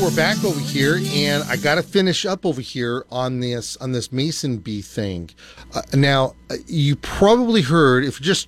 we're back over here, and I got to finish up over here on this mason bee thing. Now, you probably heard, if you're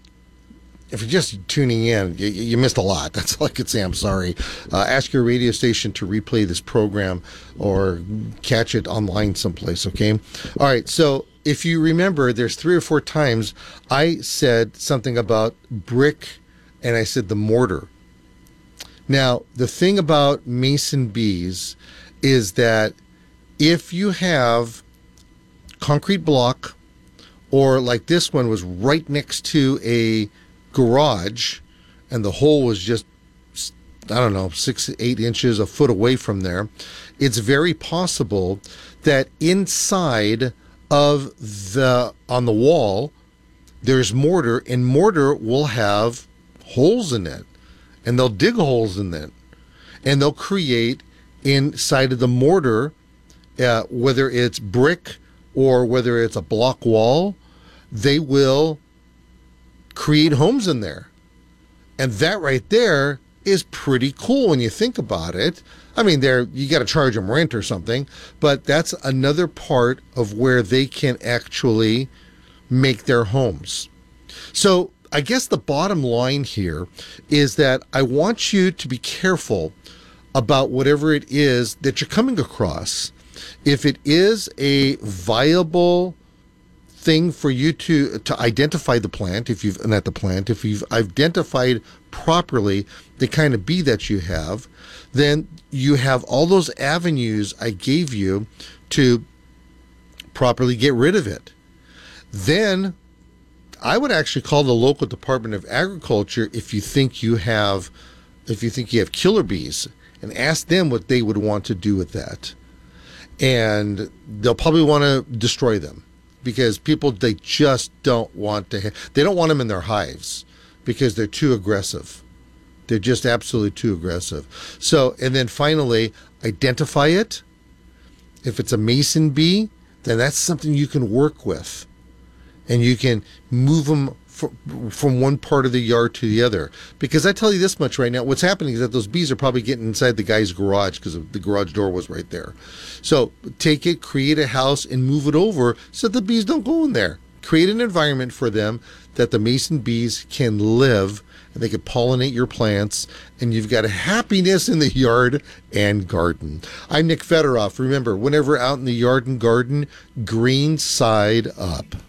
just tuning in, you missed a lot. That's all I could say. I'm sorry. Ask your radio station to replay this program or catch it online someplace. Okay. All right. So if you remember, there's 3 or 4 times I said something about brick, and I said the mortar. Now, the thing about mason bees is that if you have concrete block, or like this one was right next to a garage, and the hole was just, I don't know, 6 to 8 inches, a foot away from there, it's very possible that inside of on the wall, there's mortar, and mortar will have holes in it. And they'll dig holes in it, and they'll create inside of the mortar, whether it's brick or whether it's a block wall, they will create homes in there. And that right there is pretty cool when you think about it. I mean, you got to charge them rent or something, but that's another part of where they can actually make their homes. So I guess the bottom line here is that I want you to be careful about whatever it is that you're coming across. If it is a viable thing for you to identify the plant, if you've identified properly the kind of bee that you have, then you have all those avenues I gave you to properly get rid of it. Then I would actually call the local Department of Agriculture if you think you have killer bees, and ask them what they would want to do with that. And they'll probably want to destroy them, because people, they just don't want to they don't want them in their hives because they're too aggressive. They're just absolutely too aggressive. So, and then finally, identify it. If it's a mason bee, then that's something you can work with. And you can move them from one part of the yard to the other. Because I tell you this much right now, what's happening is that those bees are probably getting inside the guy's garage because the garage door was right there. So take it, create a house, and move it over so the bees don't go in there. Create an environment for them that the mason bees can live, and they can pollinate your plants, and you've got a happiness in the yard and garden. I'm Nick Federoff. Remember, whenever out in the yard and garden, green side up.